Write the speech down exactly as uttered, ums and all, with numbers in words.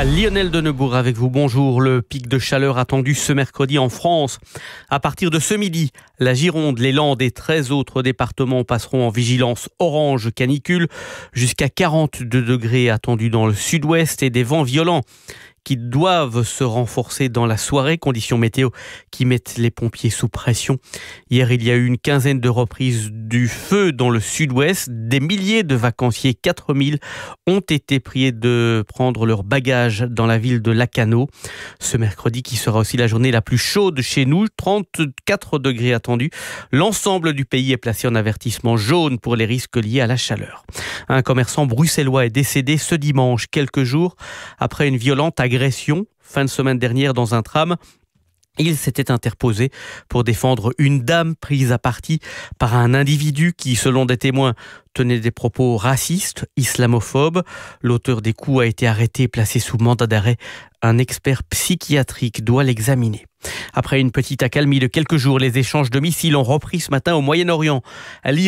Lionel Denebourg avec vous, bonjour. Le pic de chaleur attendu ce mercredi en France. À partir de ce midi, la Gironde, les Landes et treize autres départements passeront en vigilance orange canicule. Jusqu'à quarante-deux degrés attendus dans le sud-ouest et des vents violents qui doivent se renforcer dans la soirée. Conditions météo qui mettent les pompiers sous pression. Hier, il y a eu une quinzaine de reprises du feu dans le sud-ouest. Des milliers de vacanciers, quatre mille, ont été priés de prendre leurs bagages dans la ville de Lacanau. Ce mercredi, qui sera aussi la journée la plus chaude chez nous, trente-quatre degrés attendus. L'ensemble du pays est placé en avertissement jaune pour les risques liés à la chaleur. Un commerçant bruxellois est décédé ce dimanche, quelques jours après une violente agression agression fin de semaine dernière dans un tram. Il s'était interposé pour défendre une dame prise à partie par un individu qui, selon des témoins, tenait des propos racistes, islamophobes. L'auteur des coups a été arrêté et placé sous mandat d'arrêt. Un expert psychiatrique doit l'examiner. Après une petite accalmie de quelques jours, les échanges de missiles ont repris ce matin au Moyen-Orient.